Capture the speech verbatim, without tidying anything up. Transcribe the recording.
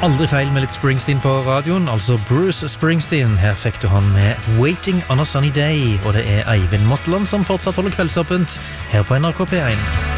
Aldri feil med litt Springsteen på radioen, altså Bruce Springsteen. Her fikk du han med Waiting on a Sunny Day, og det er Eivind Motland som fortsatt holder kveldsåpent her på N R K P one.